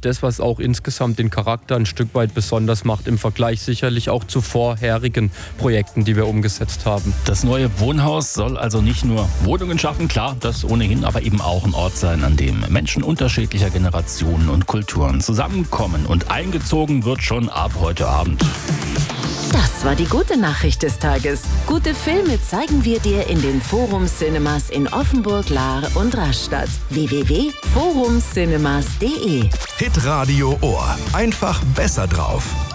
das, was auch insgesamt den Charakter ein Stück weit besonders macht, im Vergleich sicherlich auch zu vorherigen Projekten, die wir umgesetzt haben. Das neue Wohnhaus soll also nicht nur Wohnungen schaffen, klar, das ohnehin, aber eben auch ein Ort sein, an dem Menschen unterschiedlicher Generationen und Kulturen zusammenkommen. Und eingezogen wird schon ab heute Abend. Das war die gute Nachricht des Tages. Gute Filme zeigen wir dir in den Forum Cinemas in Offenburg, Lahr und Rastatt. www.forumcinemas.de Hitradio Ohr. Einfach besser drauf.